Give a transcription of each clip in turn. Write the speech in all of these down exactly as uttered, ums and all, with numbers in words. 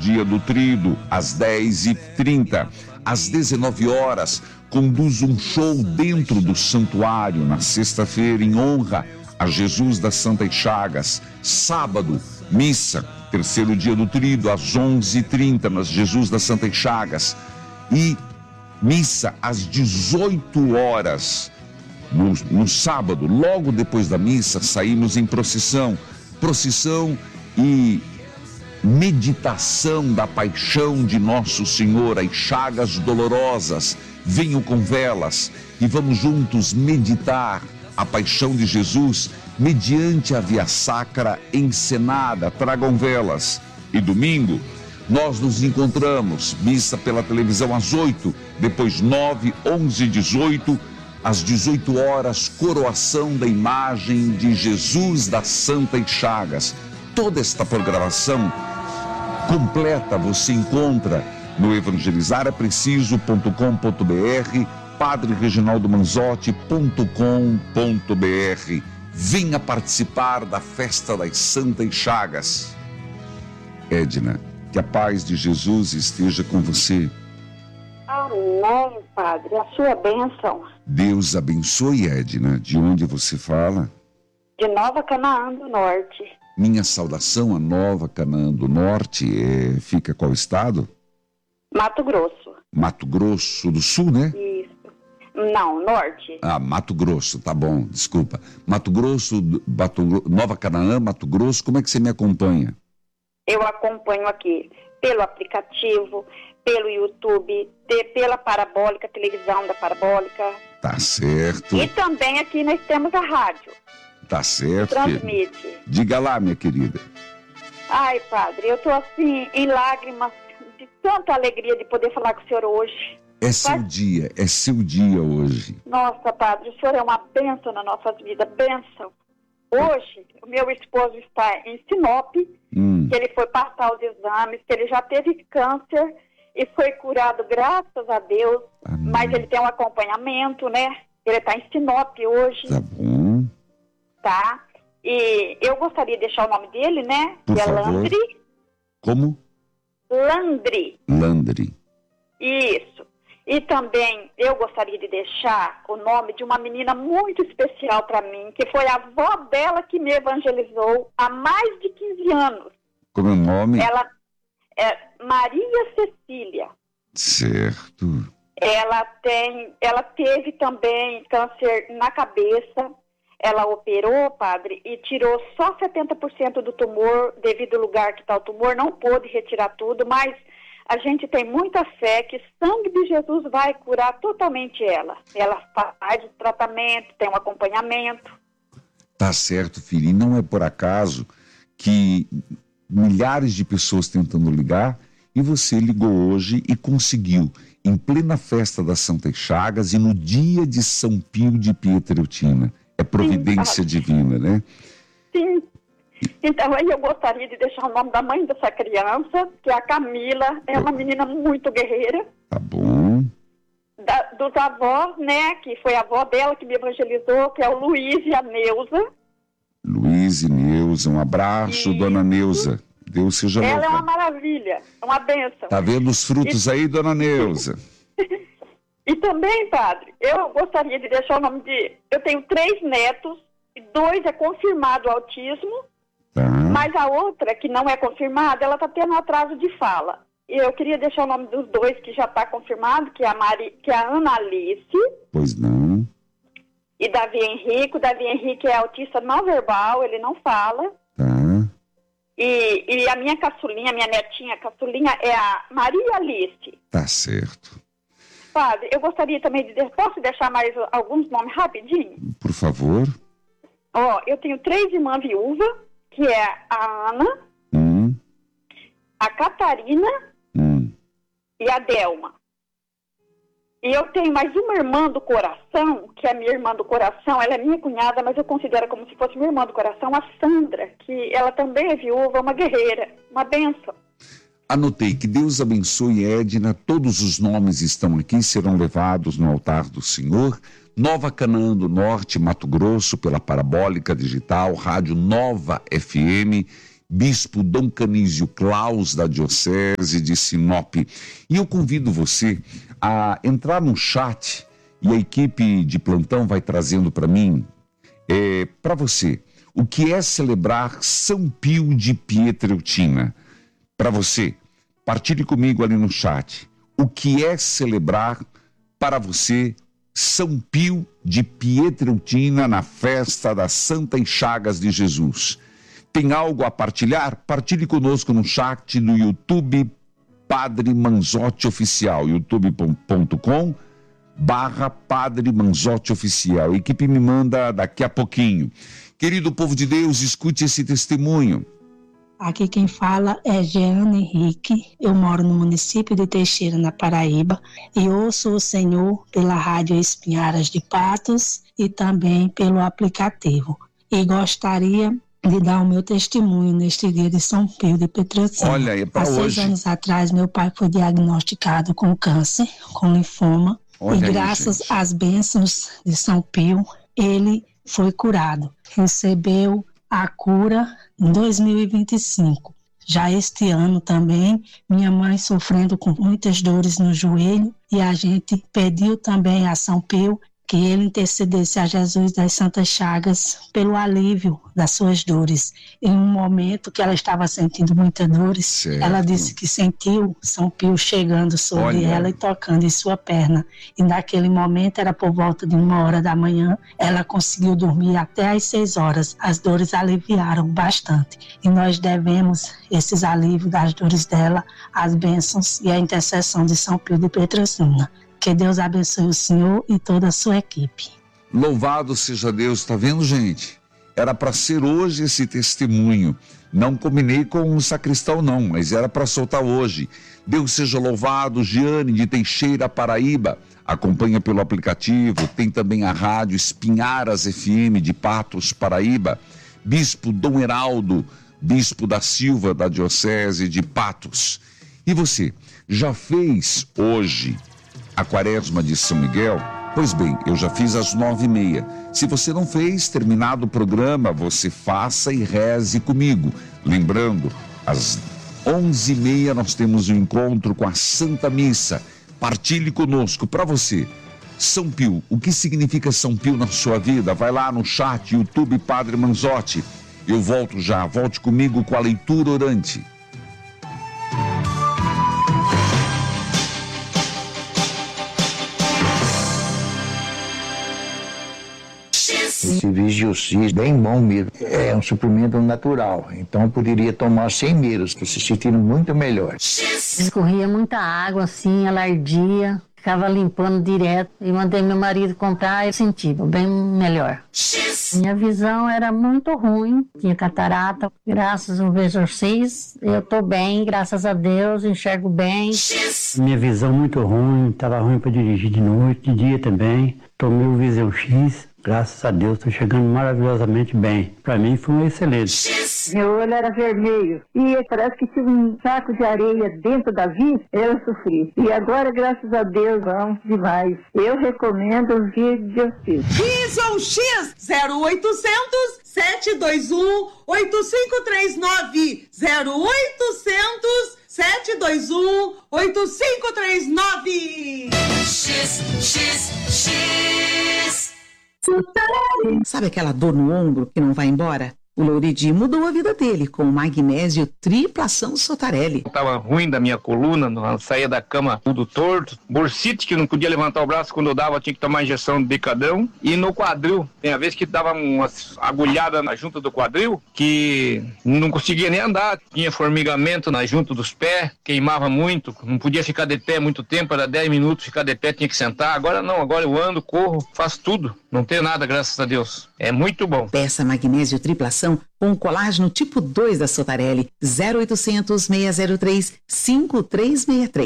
dia do trido, às dez e trinta. Às dezenove horas, conduz um show dentro do santuário, na sexta-feira, em honra a Jesus das Santas Chagas. Sábado, missa, terceiro dia do trido, às onze e trinta, nas Jesus das Santas Chagas. E missa às dezoito horas. No, no sábado, logo depois da missa, saímos em procissão. Procissão e meditação da paixão de Nosso Senhor, as chagas dolorosas. Venham com velas e vamos juntos meditar a paixão de Jesus mediante a via sacra encenada. Tragam velas. E domingo nós nos encontramos, missa pela televisão às oito, depois nove, onze e dezoito, às dezoito horas, coroação da imagem de Jesus das Santas Chagas. Toda esta programação completa você encontra no evangelizar é preciso ponto com ponto br, padre reginaldo manzotti ponto com ponto br. Venha participar da festa das Santas Chagas. Edna, que a paz de Jesus esteja com você. Amém, Padre. A sua bênção. Deus abençoe, Edna. De onde você fala? De Nova Canaã do Norte. Minha saudação a Nova Canaã do Norte. É, fica qual estado? Mato Grosso. Mato Grosso do Sul, né? Isso. Não, Norte. Ah, Mato Grosso, tá bom, desculpa. Mato Grosso, Mato, Nova Canaã, Mato Grosso, como é que você me acompanha? Eu acompanho aqui pelo aplicativo, pelo YouTube, de, pela Parabólica, televisão da Parabólica. Tá certo. E também aqui nós temos a rádio. Tá certo. Transmite. Diga lá, minha querida. Ai, Padre, eu tô assim, em lágrimas, de tanta alegria de poder falar com o senhor hoje. É seu Mas... dia, é seu dia hoje. Nossa, Padre, o senhor é uma bênção na nossa vida, bênção. Hoje, o meu esposo está em Sinop, hum. que ele foi passar os exames, que ele já teve câncer e foi curado, graças a Deus. Amém. Mas ele tem um acompanhamento, né? Ele está em Sinop hoje. Tá bom. Tá? E eu gostaria de deixar o nome dele, né? Por que é favor. Landry. Como? Landry. Landry. Isso. E também eu gostaria de deixar o nome de uma menina muito especial para mim, que foi a avó dela que me evangelizou há mais de quinze anos. Como é o nome? Ela é Maria Cecília. Certo. Ela tem, ela teve também câncer na cabeça. Ela operou, Padre, e tirou só setenta por cento do tumor, devido ao lugar que está o tumor, não pôde retirar tudo, mas a gente tem muita fé que o sangue de Jesus vai curar totalmente ela. Ela faz o tratamento, tem um acompanhamento. Tá certo, filho. E não é por acaso que milhares de pessoas tentando ligar e você ligou hoje e conseguiu, em plena festa das Santas Chagas e no dia de São Pio de Pietreutina. É providência Sim, divina, né? Sim. Então, aí eu gostaria de deixar o nome da mãe dessa criança, que é a Camila. É uma menina muito guerreira. Tá bom. Da, dos avós, né? Que foi a avó dela que me evangelizou, que é o Luiz e a Neuza. Luiz e Neuza, um abraço, Isso. Dona Neuza. Deus seja louvado. Ela louca. é uma maravilha, é uma bênção. Tá vendo os frutos e... aí, Dona Neuza? E também, Padre, eu gostaria de deixar o nome de... Eu tenho três netos, e dois é confirmado o autismo, tá. Mas a outra, que não é confirmada, ela está tendo atraso de fala. E eu queria deixar o nome dos dois que já está confirmado, que é a, Mari, que é a Ana Alice. Pois não. E Davi Henrique. O Davi Henrique é autista não verbal, ele não fala. Tá. E, e a minha caçulinha, minha netinha caçulinha é a Maria Alice. Tá certo. Padre, eu gostaria também de... Posso deixar mais alguns nomes rapidinho? Por favor. Ó, eu tenho três irmãs viúvas, que é a Ana, hum. a Catarina hum. e a Delma. E eu tenho mais uma irmã do coração, que é minha irmã do coração, ela é minha cunhada, mas eu considero como se fosse minha irmã do coração, a Sandra, que ela também é viúva, uma guerreira, uma bênção. Anotei. Que Deus abençoe, Edna. Todos os nomes estão aqui, serão levados no altar do Senhor. Nova Canaã do Norte, Mato Grosso, pela Parabólica Digital, Rádio Nova F M. Bispo Dom Canísio Claus, da Diocese de Sinop. E eu convido você a entrar no chat e a equipe de plantão vai trazendo para mim, é, para você, o que é celebrar São Pio de Pietrelcina. Para você, partilhe comigo ali no chat. O que é celebrar para você São Pio de Pietrelcina na festa das Santas Chagas de Jesus? Tem algo a partilhar? Partilhe conosco no chat do YouTube Padre Manzotti Oficial, youtube ponto com barra Padre Manzotti Oficial. A equipe me manda daqui a pouquinho. Querido povo de Deus, escute esse testemunho. Aqui quem fala é Jeane Henrique, eu moro no município de Teixeira, na Paraíba, e ouço o Senhor pela Rádio Espinharas de Patos e também pelo aplicativo. E gostaria de dar o meu testemunho neste dia de São Pio de Pietrelcina. Olha, é para hoje. Há seis anos atrás, meu pai foi diagnosticado com câncer, com linfoma, Olha e aí, graças gente. às bênçãos de São Pio, ele foi curado. Recebeu a cura em dois mil e vinte e cinco. Já este ano também, minha mãe sofrendo com muitas dores no joelho, e a gente pediu também a São Pio que ele intercedesse a Jesus das Santas Chagas pelo alívio das suas dores. Em um momento que ela estava sentindo muitas dores, certo. Ela disse que sentiu São Pio chegando sobre Olha. ela e tocando em sua perna. E naquele momento, era por volta de uma hora da manhã, ela conseguiu dormir até às seis horas. As dores aliviaram bastante. E nós devemos esses alívios das dores dela, as bênçãos e a intercessão de São Pio de Pietrelcina. Que Deus abençoe o senhor e toda a sua equipe. Louvado seja Deus, tá vendo, gente? Era para ser hoje esse testemunho. Não combinei com um sacristão não, mas era para soltar hoje. Deus seja louvado. Giane de Teixeira, Paraíba, acompanha pelo aplicativo. Tem também a rádio Espinharas F M de Patos, Paraíba. Bispo Dom Heraldo, Bispo da Silva, da Diocese de Patos. E você, já fez hoje a Quaresma de São Miguel? Pois bem, eu já fiz às nove e meia. Se você não fez, terminado o programa, você faça e reze comigo. Lembrando, às onze e meia nós temos um encontro com a Santa Missa. Partilhe conosco. Para você, São Pio, o que significa São Pio na sua vida? Vai lá no chat, YouTube Padre Manzotti. Eu volto já, volte comigo com a leitura orante. Esse Vigiocis, bem bom mesmo. É um suplemento natural, então poderia tomar sem medo, se sentindo muito melhor. Escorria muita água assim, alardia, ficava limpando direto e mandei meu marido comprar e senti bem melhor. Minha visão era muito ruim, tinha catarata. Graças ao Vigiocis, eu tô bem, graças a Deus, enxergo bem. Minha visão muito ruim, estava ruim para dirigir de noite, de dia também. Tomei o Visão X. Graças a Deus, estou chegando maravilhosamente bem. Para mim foi um excelente. Meu olho era vermelho e parece que tinha um saco de areia dentro da vista. Eu sofri. E agora, graças a Deus, vamos demais. Eu recomendo o Vigiocis. Visão X zero oitocentos, sete dois um, oito cinco três nove. zero oitocentos, sete dois um, oito cinco três nove. X, X, X. Sabe aquela dor no ombro que não vai embora? O Louridi mudou a vida dele com o magnésio triplação Sotarelli. Tava ruim da minha coluna, não saía da cama tudo torto. Bursite, que não podia levantar o braço quando eu dava, tinha que tomar injeção de decadão. E no quadril, tem a vez que dava umas agulhadas na junta do quadril, que não conseguia nem andar. Tinha formigamento na junta dos pés, queimava muito, não podia ficar de pé muito tempo, era dez minutos ficar de pé, tinha que sentar. Agora não, agora eu ando, corro, faço tudo. Não tenho nada, graças a Deus. É muito bom. Peça magnésio triplação com colágeno tipo dois da Sotarelli, zero oitocentos, seis zero três, cinco três seis três.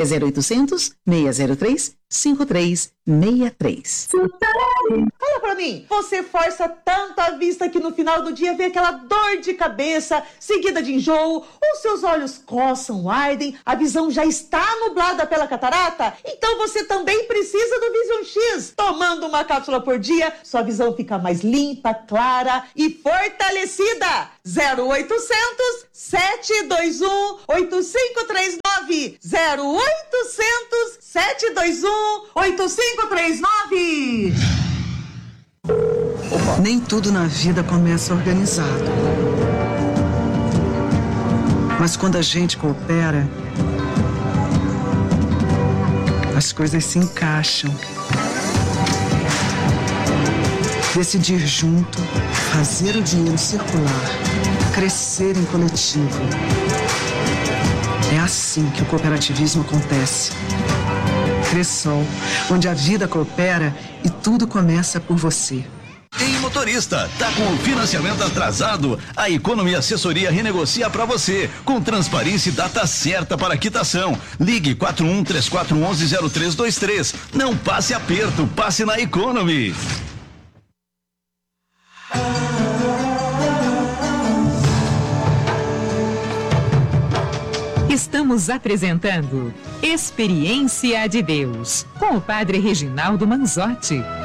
É zero oitocentos, seis zero três, cinco três seis três. Fala pra mim, você força tanto a vista que no final do dia vem aquela dor de cabeça, seguida de enjoo, ou seus olhos coçam, ardem, a visão já está nublada pela catarata? Então você também precisa do Vision X. Tomando uma cápsula por dia, sua visão fica mais limpa, clara e fortalecida. zero oitocentos, sete dois um, oito cinco três nove. zero oitocentos, sete dois um, oito cinco três nove. Nem tudo na vida começa organizado. Mas quando a gente coopera, as coisas se encaixam. Decidir junto, fazer o dinheiro circular, crescer em coletivo. É assim que o cooperativismo acontece. Cressol, onde a vida coopera e tudo começa por você. Ei, motorista, tá com o financiamento atrasado? A Economy Assessoria renegocia para você, com transparência e data certa para quitação. Ligue quatro um três quatro um um zero três dois três. Não passe aperto, passe na Economy. Estamos apresentando Experiência de Deus, com o Padre Reginaldo Manzotti.